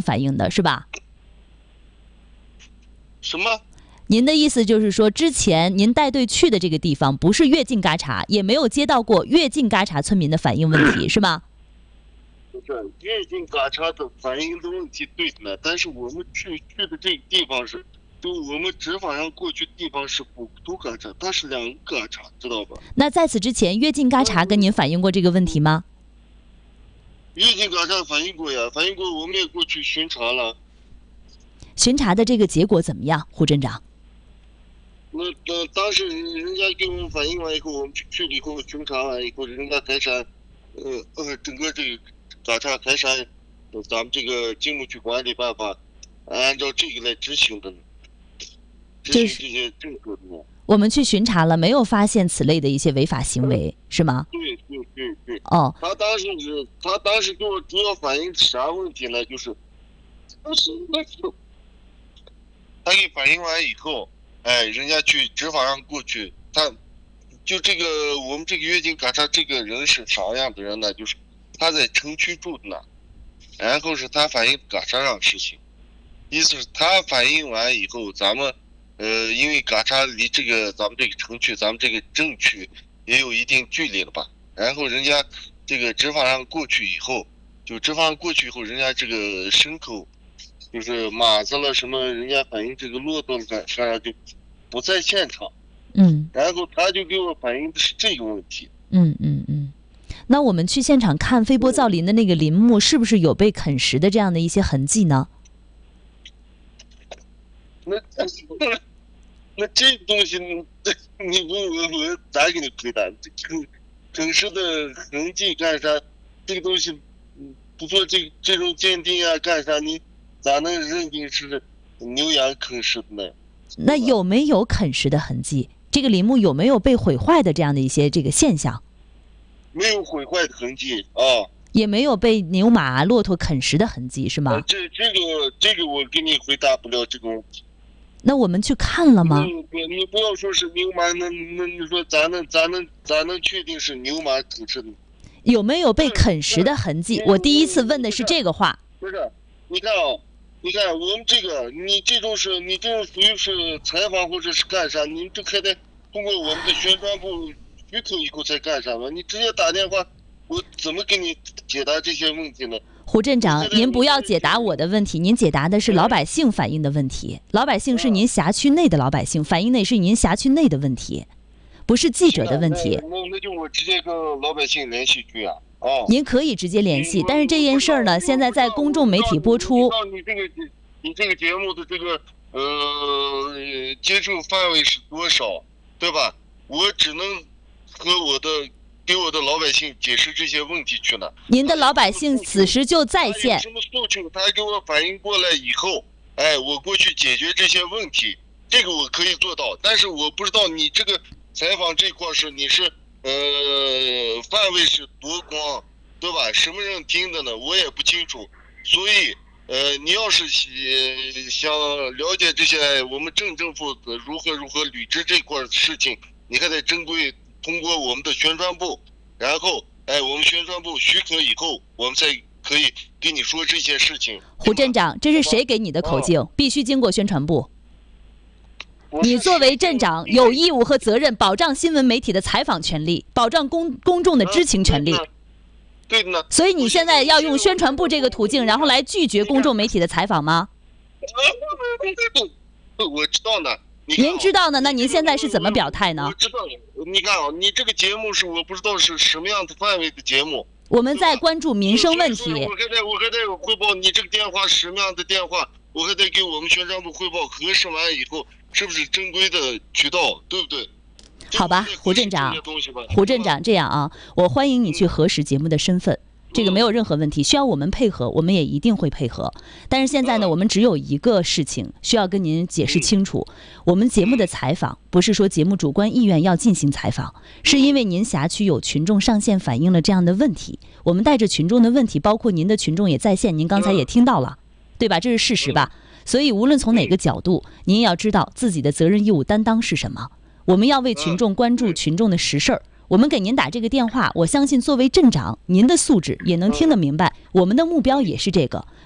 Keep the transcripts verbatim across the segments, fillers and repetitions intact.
反映的，是吧？ 什么？ 您的意思就是说，之前您带队去的这个地方不是越境嘎查，也没有接到过越境嘎查村民的反映问题，是吗？ 不是越境嘎查的反映的问题对的，但是我们去去的这个地方是，就我们执法上过去的地方是不都嘎查，它是两个嘎查，知道吧？ 那在此之前，越境嘎查跟您反映过这个问题吗？ 越境嘎查反映过呀，反映过，我们也过去巡查了。 巡查的这个结果怎么样，胡镇长？ 那呃，当时人家给我们反映完以后，我们去去了以后巡查完以后，人家开展，呃呃，整个这个嘎查开展，咱们这个经牧区管理办法，按照这个来执行的呢，执行这些政策的呢。 我们去巡查了，没有发现此类的一些违法行为，是吗？ 对对对对。 哦。 他当时是，他当时给我主要反映啥问题呢？就是，当时那时候，他给反映完以后。哎，人家去执法上过去，他就这个我们这个越境嘎查这个人是啥样的人呢？就是他在城区住的呢，然后是他反映嘎查上事情，意思是他反映完以后，咱们呃，因为嘎查离这个咱们这个城区，咱们这个镇区也有一定距离了吧？然后人家这个执法上过去以后，就执法上过去以后，人家这个牲口。就是马子了什么，人家反映这个骆驼了干啥就不在现场， 嗯， 然后他就给我反映的是这个问题， 嗯嗯嗯。那我们去现场看飞波造林的那个林木，是不是有被啃食的这样的一些痕迹呢？ 那那这东西，你问我我咋给你回答？这啃啃食的痕迹干啥？这个东西不做这这种鉴定啊，干啥你？咋能认定是牛羊啃食的呢？ 那有没有啃食的痕迹？这个林木有没有被毁坏的这样的一些这个现象？ 没有毁坏的痕迹啊， 也没有被牛马、骆驼啃食的痕迹，是吗？ 呃、这这个这个我给你回答不了这个问题。 那我们去看了吗？ 你你不要说是牛马，那那你说咋能咋能咋能确定是牛马啃食的？ 有没有被啃食的痕迹？我第一次问的是这个话。 不是，你看啊。你看我们这个，你这种是，你这种属于是采访或者是干啥？你这还得通过我们的宣传部许可以后才干啥吗？你直接打电话，我怎么给你解答这些问题呢？ 胡镇长，您不要解答我的问题，您解答的是老百姓反映的问题。老百姓是您辖区内的老百姓，反映的是您辖区内的问题，不是记者的问题。 那那就我直接跟老百姓联系去啊。哦， 您可以直接联系，但是这件事儿呢，现在在公众媒体播出。 你这个你这个节目的这个呃接受范围是多少，对吧？我只能和我的给我的老百姓解释这些问题去了。 您的老百姓此时就在线。 什么诉求，他给我反映过来以后，哎，我过去解决这些问题，这个我可以做到。但是我不知道你这个采访这块是你是。呃，范围是多广，对吧？什么人听的呢？我也不清楚。所以，呃，你要是想了解这些我们镇政府如何如何履职这块事情，你还得正规通过我们的宣传部，然后，哎，我们宣传部许可以后，我们才可以跟你说这些事情。 胡镇长，这是谁给你的口径？哦、必须经过宣传部。你作为镇长，有义务和责任保障新闻媒体的采访权利，保障公公众的知情权利。 对的。 所以你现在要用宣传部这个途径，然后来拒绝公众媒体的采访吗？ 我知道呢。 您知道呢？那您现在是怎么表态呢？ 我知道。你看啊，你这个节目是我不知道是什么样的范围的节目。 我们在关注民生问题。 我还得我还得汇报你这个电话是什么样的电话，我还得给我们宣传部汇报，核实完以后。是不是正规的渠道，对不对？ 好吧，胡镇长，胡镇长，这样啊，我欢迎你去核实节目的身份，这个没有任何问题，需要我们配合，我们也一定会配合。但是现在呢，我们只有一个事情需要跟您解释清楚，我们节目的采访不是说节目主观意愿要进行采访，是因为您辖区有群众上线反映了这样的问题，我们带着群众的问题，包括您的群众也在线，您刚才也听到了，对吧？这是事实吧？所以无论从哪个角度，您也要知道自己的责任义务担当是什么。我们要为群众关注群众的实事儿。我们给您打这个电话，我相信作为镇长，您的素质也能听得明白。我们的目标也是这个，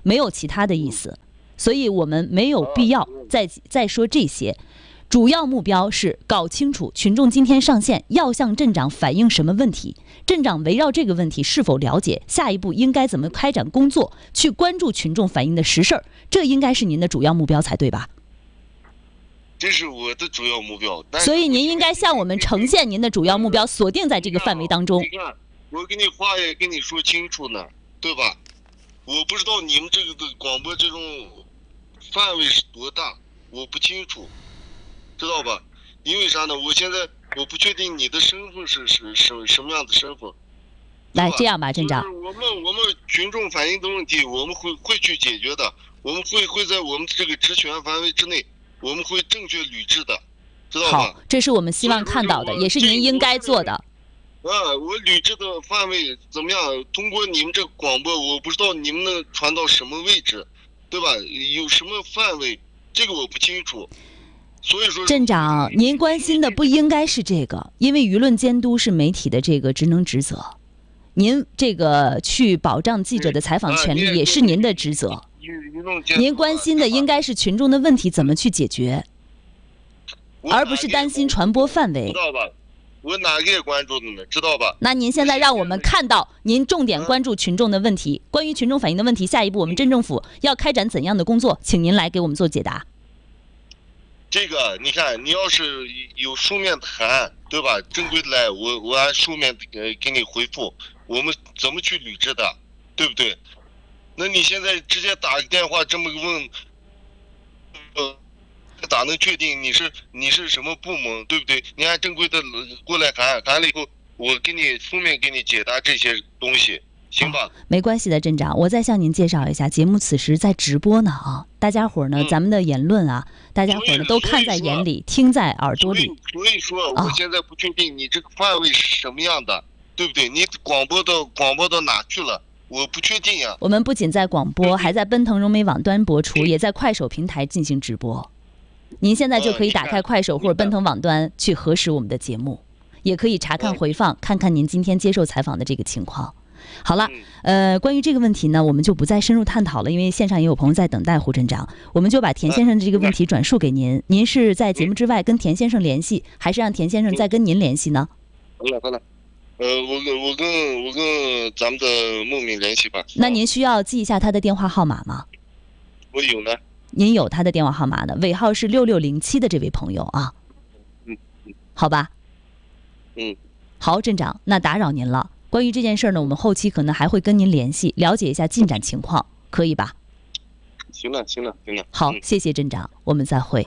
没有其他的意思，所以我们没有必要再再说这些。主要目标是搞清楚群众今天上线要向镇长反映什么问题，镇长围绕这个问题是否了解，下一步应该怎么开展工作，去关注群众反映的实事儿，这应该是您的主要目标才对吧？ 这是我的主要目标。 所以您应该向我们呈现您的主要目标，锁定在这个范围当中。 你看，我跟你话也跟你说清楚呢，对吧？我不知道你们这个的广播这种范围是多大，我不清楚。知道吧？因为啥呢？我现在我不确定你的身份是是什什么样的身份。 来，这样吧，镇长， 我们我们群众反映的问题，我们会会去解决的。我们会会在我们这个职权范围之内，我们会正确履职的，知道吧？ 好，这是我们希望看到的，也是您应该做的。 啊，我履职的范围怎么样？通过你们这个广播，我不知道你们能传到什么位置，对吧？有什么范围，这个我不清楚。所以说， 镇长，您关心的不应该是这个，因为舆论监督是媒体的这个职能职责，您这个去保障记者的采访权利也是您的职责。您关心的应该是群众的问题怎么去解决，而不是担心传播范围。 知道吧？我哪个也关注的呢？知道吧？ 那您现在让我们看到您重点关注群众的问题，关于群众反映的问题，下一步我们镇政府要开展怎样的工作，请您来给我们做解答。 这个你看，你要是有书面谈，对吧？正规的来，我我按书面给给你回复，我们怎么去履职的，对不对？那你现在直接打个电话这么问，呃，咋能确定你是你是什么部门，对不对？你按正规的过来谈，谈了以后，我给你书面给你解答这些东西。行吧、哦， 没关系的，镇长，我再向您介绍一下，节目此时在直播呢啊，大家伙儿呢、嗯，咱们的言论啊，大家伙儿呢都看在眼里，听在耳朵里。 所以说，我现在不确定你这个范围是什么样的，哦、对不对？你广播到广播到哪去了？我不确定呀。 我们不仅在广播，还在奔腾融媒网端播出，也在快手平台进行直播。您现在就可以打开快手或者奔腾网端去核实我们的节目，也可以查看回放，看看您今天接受采访的这个情况。好了，呃，关于这个问题呢，我们就不再深入探讨了，因为线上也有朋友在等待胡镇长，我们就把田先生的这个问题转述给您。您是在节目之外跟田先生联系，还是让田先生再跟您联系呢？ 好了好了，呃，我跟我跟我跟咱们的牧民联系吧。 那您需要记一下他的电话号码吗？ 我有呢。 您有他的电话号码的，尾号是六六零七的这位朋友啊。 嗯嗯。 好吧。 嗯。 好，镇长，那打扰您了。关于这件事呢，我们后期可能还会跟您联系，了解一下进展情况，可以吧？ 行了，行了，行了。 好，嗯、谢谢镇长，我们再会。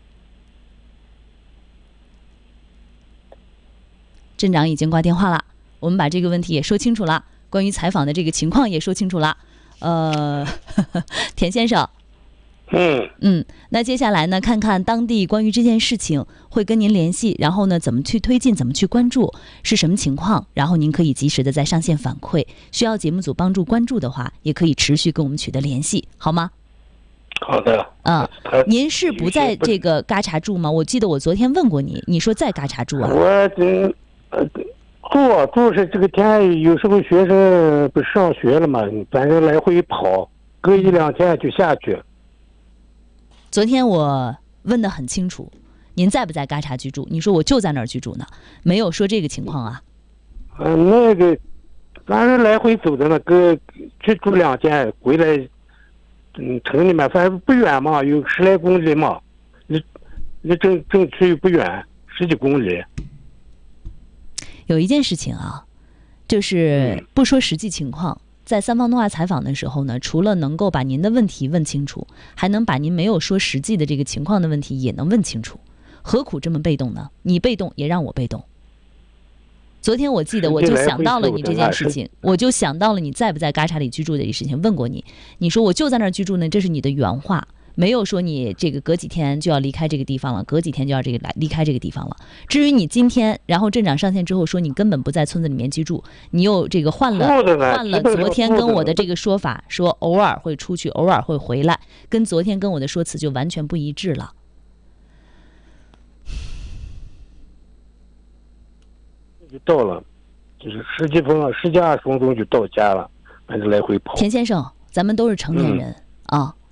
镇长已经挂电话了，我们把这个问题也说清楚了，关于采访的这个情况也说清楚了。呃，呵呵田先生。 嗯嗯，那接下来呢，看看当地关于这件事情会跟您联系，然后呢，怎么去推进，怎么去关注，是什么情况，然后您可以及时的在上线反馈，需要节目组帮助关注的话，也可以持续跟我们取得联系，好吗？ 好的。 嗯，您是不在这个嘎查住吗？我记得我昨天问过你，你说在嘎查住啊？ 我嗯呃住住是这个天，有时候学生不上学了嘛，反正来回跑，隔一两天就下去。 昨天我问得很清楚，您在不在嘎查居住？你说我就在那儿居住呢，没有说这个情况啊。 嗯、呃，那个，反正来回走的呢，搁去住两天，回来，嗯，城里面反正不远嘛，有十来公里嘛，离离镇镇区不远，十几公里。 有一件事情啊，就是不说实际情况。在三方通话采访的时候呢，除了能够把您的问题问清楚，还能把您没有说实际的这个情况的问题也能问清楚，何苦这么被动呢？你被动也让我被动。昨天我记得我就想到了你这件事情，我就想到了你在不在嘎查里居住的这事情，问过你，你说我就在那儿居住呢，这是你的原话，没有说你这个隔几天就要离开这个地方了，隔几天就要这个来离开这个地方了。至于你今天，然后镇长上线之后说你根本不在村子里面居住，你又这个换了换了昨天跟我的这个说法，说偶尔会出去，偶尔会回来，跟昨天跟我的说辞就完全不一致了。 就到了，就是十几分十几二十分钟就到家了，反正来回跑。 田先生。 咱们都是成年人、 嗯、 啊。